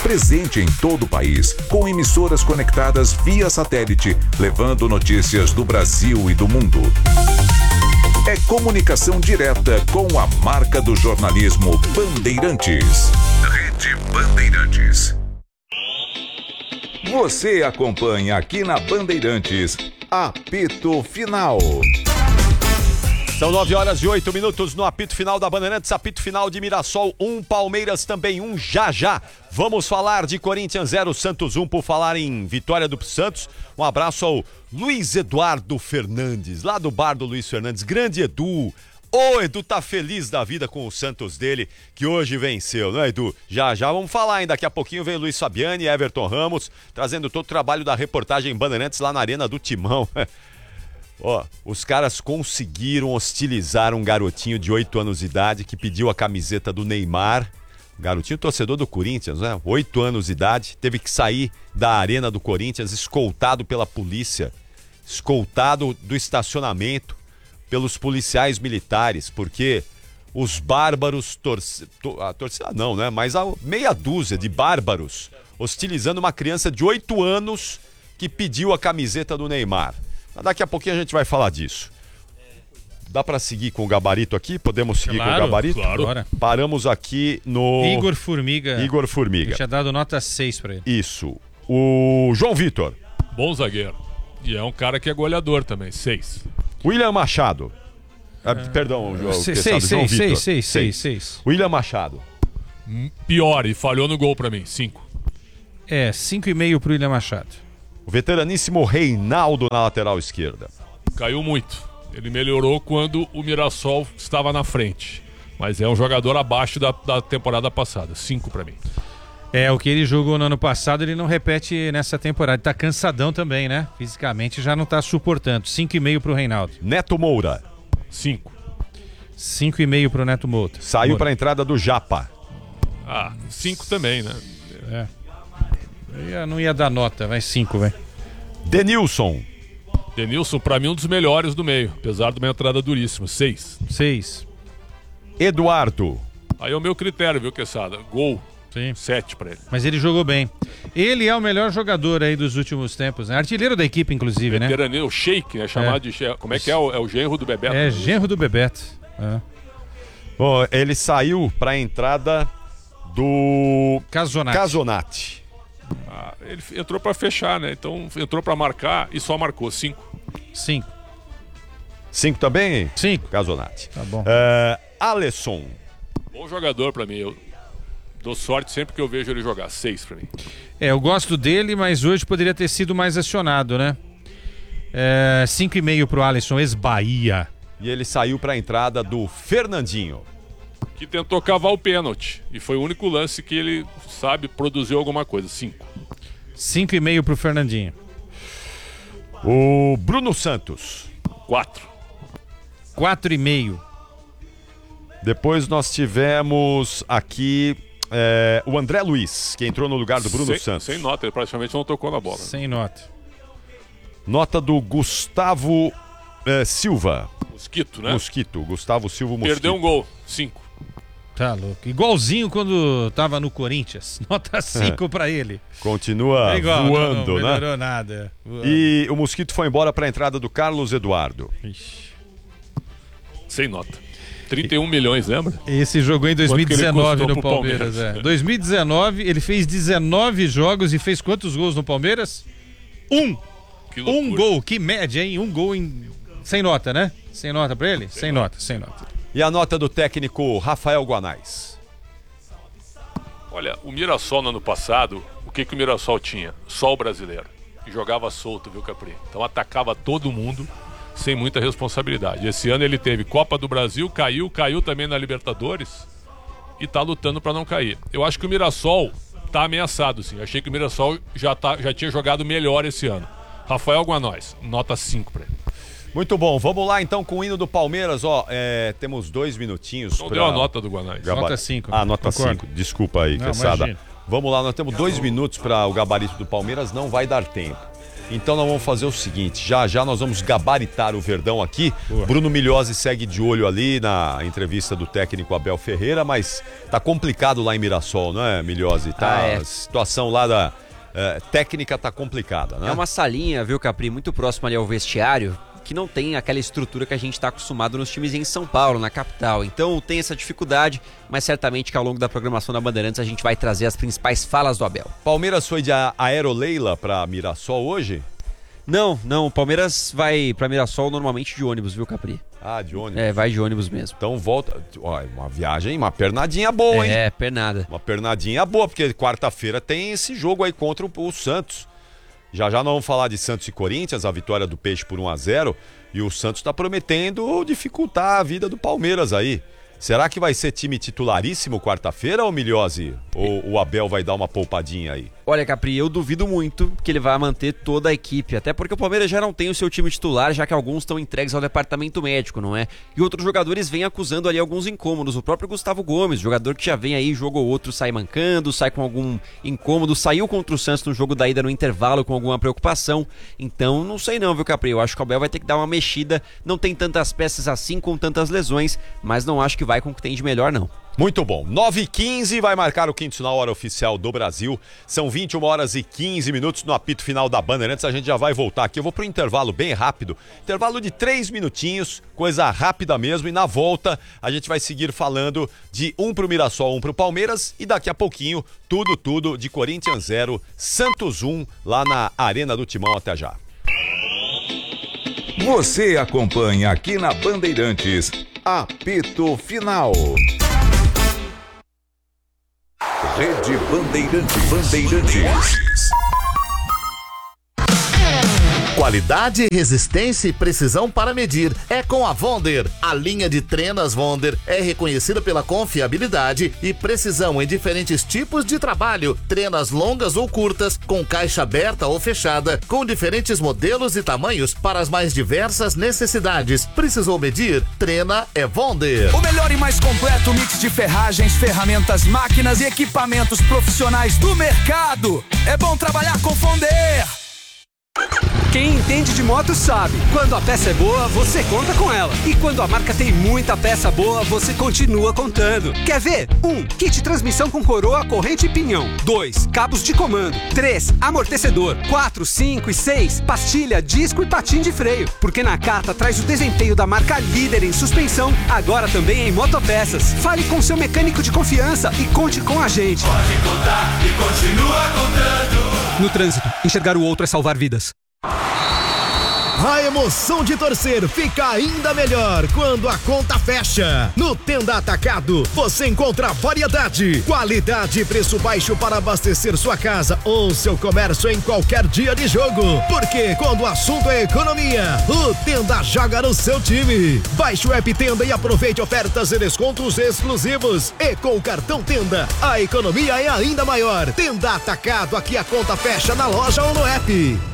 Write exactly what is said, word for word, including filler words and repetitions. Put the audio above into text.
presente em todo o país, com emissoras conectadas via satélite, levando notícias do Brasil e do mundo. É comunicação direta com a marca do jornalismo Bandeirantes. Rede Bandeirantes. Você acompanha aqui na Bandeirantes, Apito Final. São nove horas e oito minutos no apito final da Bandeirantes, apito final de Mirassol um, Palmeiras também um, já já. Vamos falar de Corinthians zero, Santos um, por falar em vitória do Santos. Um abraço ao Luiz Eduardo Fernandes, lá do bar do Luiz Fernandes, grande Edu. Ô, Edu tá feliz da vida com o Santos dele, que hoje venceu, não é, Edu? Já já vamos falar, hein? Daqui a pouquinho vem Luiz Fabiani e Everton Ramos, trazendo todo o trabalho da reportagem Bandeirantes lá na Arena do Timão. Ó, os caras conseguiram hostilizar um garotinho de oito anos de idade que pediu a camiseta do Neymar. Garotinho torcedor do Corinthians, né? oito anos de idade, teve que sair da arena do Corinthians escoltado pela polícia, escoltado do estacionamento pelos policiais militares, porque os bárbaros torce... a torcida não, né? Mas a meia dúzia de bárbaros hostilizando uma criança de oito anos que pediu a camiseta do Neymar. Daqui a pouquinho a gente vai falar disso. Dá pra seguir com o gabarito aqui? Podemos seguir claro, com o gabarito? Claro. Paramos aqui no... Igor Formiga. Igor Formiga. Eu tinha dado nota seis pra ele. Isso. O João Vitor. Bom zagueiro. E é um cara que é goleador também, seis. William Machado. Ah, é... Perdão, o João seis, Vitor. seis, seis, seis, seis, seis. William Machado. Pior, e falhou no gol pra mim, cinco. É, cinco e meio pro William Machado. O veteraníssimo Reinaldo na lateral esquerda. Caiu muito. Ele melhorou quando o Mirassol estava na frente. Mas é um jogador abaixo da, da temporada passada. Cinco pra mim. É, o que ele jogou no ano passado, ele não repete nessa temporada. Ele tá cansadão também, né? Fisicamente já não tá suportando. Cinco e meio pro Reinaldo. Neto Moura. Cinco. Cinco e meio pro Neto Moura. Saiu Moura. pra entrada do Japa. Ah, cinco também, né? É. Eu não ia dar nota, vai cinco, velho. Denilson. Denilson, pra mim, um dos melhores do meio. Apesar de uma entrada duríssima. Seis. Seis. Eduardo. Aí é o meu critério, viu, Quesada? Gol. Sim. Sete pra ele. Mas ele jogou bem. Ele é o melhor jogador aí dos últimos tempos, né? Artilheiro da equipe, inclusive, né? O Sheik, né? Chamado é. de Sheik. Como é que é? O, é o genro do Bebeto? É, genro do Bebeto. É. Bom, ele saiu pra entrada do... Casonati. Casonati. Ah, ele entrou pra fechar, né? Então entrou pra marcar e só marcou. Cinco. Cinco. Cinco também? Cinco. Casonati. Tá bom. Uh, Alisson. Bom jogador pra mim. Eu dou sorte sempre que eu vejo ele jogar. Seis pra mim. É, eu gosto dele, mas hoje poderia ter sido mais acionado, né? É, cinco e meio pro Alisson, ex-Bahia. E ele saiu pra entrada do Fernandinho. Que tentou cavar o pênalti. E foi o único lance que ele, sabe, produziu alguma coisa. Cinco. Cinco e meio pro Fernandinho. O Bruno Santos. Quatro. Quatro e meio. Depois nós tivemos aqui é, o André Luiz, que entrou no lugar do Bruno sem, Santos. Sem nota, ele praticamente não tocou na bola. Sem nota. Nota do Gustavo é, Silva. Mosquito, né? Mosquito, Gustavo Silva Mosquito. Perdeu um gol. Cinco. Tá louco. Igualzinho quando tava no Corinthians. Nota cinco pra ele. Continua é igual, voando, não, não né? melhorou nada. Voando. E o Mosquito foi embora pra entrada do Carlos Eduardo. Ixi. Sem nota. trinta e um milhões, lembra? Esse jogou em dois mil e dezenove no Palmeiras. Palmeiras? É. dois mil e dezenove, ele fez dezenove jogos e fez quantos gols no Palmeiras? Um. Um gol. Que média, hein? Um gol em... Sem nota, né? Sem nota pra ele? Sem, sem nota. nota, sem nota. E a nota do técnico Rafael Guanais? Olha, o Mirassol no ano passado, o que, que o Mirassol tinha? Só o brasileiro. E jogava solto, viu, Capri? Então atacava todo mundo sem muita responsabilidade. Esse ano ele teve Copa do Brasil, caiu, caiu também na Libertadores e tá lutando para não cair. Eu acho que o Mirassol tá ameaçado, sim. Eu achei que o Mirassol já, tá, já tinha jogado melhor esse ano. Rafael Guanais, nota cinco para ele. Muito bom, vamos lá então com o hino do Palmeiras, ó, é, temos dois minutinhos. Não pra... deu a nota do Guanais. Gaba... Nota cinco. Ah, nota cinco, desculpa aí, Quesada. Vamos lá, nós temos dois minutos para o gabarito do Palmeiras, não vai dar tempo. Então nós vamos fazer o seguinte, já já nós vamos gabaritar o Verdão aqui. Boa. Bruno Milhozzi segue de olho ali na entrevista do técnico Abel Ferreira, mas tá complicado lá em Mirassol, não é, Milhozzi? Tá, ah, é. A situação lá da é, técnica tá complicada, né? É uma salinha, viu, Capri, muito próximo ali ao vestiário, que não tem aquela estrutura que a gente está acostumado nos times em São Paulo, na capital. Então tem essa dificuldade, mas certamente que ao longo da programação da Bandeirantes a gente vai trazer as principais falas do Abel. Palmeiras foi de Aeroleila para Mirassol hoje? Não, não. O Palmeiras vai para Mirassol normalmente de ônibus, viu, Capri? Ah, de ônibus? É, vai de ônibus mesmo. Então volta. Ó, uma viagem, uma pernadinha boa, hein? É, pernada. Uma pernadinha boa, porque quarta-feira tem esse jogo aí contra o, o Santos. Já já nós vamos falar de Santos e Corinthians, a vitória do Peixe por um a zero, e o Santos está prometendo dificultar a vida do Palmeiras aí. Será que vai ser time titularíssimo quarta-feira, ou Milhozzi? Ou o Abel vai dar uma poupadinha aí? Olha, Capri, eu duvido muito que ele vai manter toda a equipe, até porque o Palmeiras já não tem o seu time titular, já que alguns estão entregues ao departamento médico, não é? E outros jogadores vêm acusando ali alguns incômodos. O próprio Gustavo Gomes, jogador que já vem aí, jogo ou outro, sai mancando, sai com algum incômodo, saiu contra o Santos no jogo da ida no intervalo com alguma preocupação. Então, não sei não, viu, Capri? Eu acho que o Abel vai ter que dar uma mexida. Não tem tantas peças assim, com tantas lesões, mas não acho que vai com o que tem de melhor, não. Muito bom. nove e quinze vai marcar o quinto sinal, hora oficial do Brasil. São vinte e uma horas e quinze minutos no apito final da Bandeirantes. A gente já vai voltar aqui. Eu vou pro intervalo bem rápido. Intervalo de três minutinhos, coisa rápida mesmo. E na volta a gente vai seguir falando de um pro Mirassol, um pro Palmeiras. E daqui a pouquinho, tudo, tudo de Corinthians zero, Santos um, lá na Arena do Timão. Até já. Você acompanha aqui na Bandeirantes, apito final. Rede Bandeirantes. Bandeirantes. Qualidade, resistência e precisão para medir é com a Wonder. A linha de trenas Wonder é reconhecida pela confiabilidade e precisão em diferentes tipos de trabalho. Trenas longas ou curtas, com caixa aberta ou fechada, com diferentes modelos e tamanhos para as mais diversas necessidades. Precisou medir? Trena é Wonder. O melhor e mais completo mix de ferragens, ferramentas, máquinas e equipamentos profissionais do mercado. É bom trabalhar com Wonder. Quem entende de moto sabe, quando a peça é boa, você conta com ela. E quando a marca tem muita peça boa, você continua contando. Quer ver? um. Kit transmissão com coroa, corrente e pinhão. dois. Cabos de comando. três. Amortecedor. quatro, cinco e seis. Pastilha, disco e patim de freio. Porque Nakata traz o desempenho da marca líder em suspensão, agora também em motopeças. Fale com seu mecânico de confiança e conte com a gente. Pode contar e continua contando. No trânsito, enxergar o outro é salvar vidas. A emoção de torcer fica ainda melhor quando a conta fecha. No Tenda Atacado, você encontra variedade, qualidade e preço baixo para abastecer sua casa ou seu comércio em qualquer dia de jogo. Porque quando o assunto é economia, o Tenda joga no seu time. Baixe o app Tenda e aproveite ofertas e descontos exclusivos. E com o cartão Tenda, a economia é ainda maior. Tenda Atacado, aqui a conta fecha na loja ou no app.